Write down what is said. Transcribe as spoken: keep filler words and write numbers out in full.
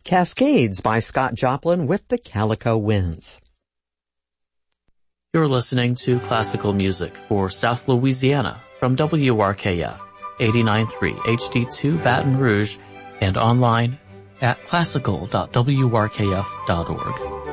Cascades by Scott Joplin with the Calico Winds. You're listening to classical music for South Louisiana from W R K F eighty-nine point three H D two Baton Rouge and online at classical dot w r k f dot org.